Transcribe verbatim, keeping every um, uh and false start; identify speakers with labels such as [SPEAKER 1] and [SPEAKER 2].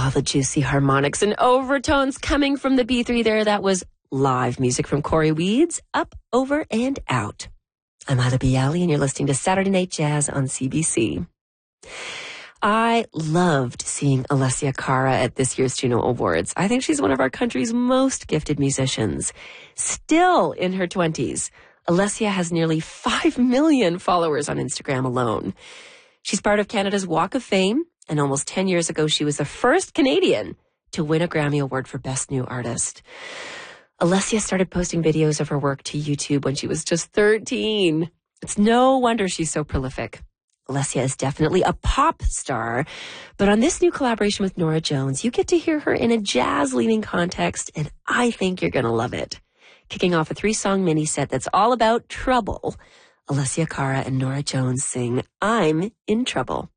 [SPEAKER 1] Oh, the juicy harmonics and overtones coming from the B three there. That was live music from Corey Weeds, Up, Over, and Out. I'm Ida Bialy, and you're listening to Saturday Night Jazz on C B C. I loved seeing Alessia Cara at this year's Juno Awards. I think she's one of our country's most gifted musicians. Still in her twenties, Alessia has nearly five million followers on Instagram alone. She's part of Canada's Walk of Fame, and almost ten years ago, she was the first Canadian to win a Grammy Award for Best New Artist. Alessia started posting videos of her work to YouTube when she was just thirteen. It's no wonder she's so prolific. Alessia is definitely a pop star, but on this new collaboration with Norah Jones, you get to hear her in a jazz-leaning context, and I think you're going to love it. Kicking off a three-song mini-set that's all about trouble, Alessia Cara and Norah Jones sing I'm in Trouble.